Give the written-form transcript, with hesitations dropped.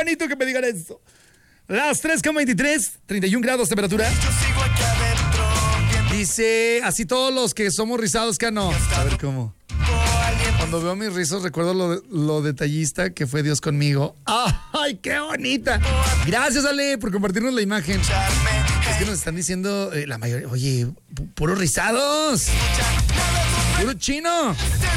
bonito que me digan eso. Las 3:23, 31 grados temperatura. Dice, así todos los que somos rizados, que no. A ver cómo. Cuando veo mis rizos recuerdo lo detallista que fue Dios conmigo. ¡Ay, qué bonita! Gracias, Ale, por compartirnos la imagen. Es que nos están diciendo la mayoría, oye, puros rizados. Puro chino.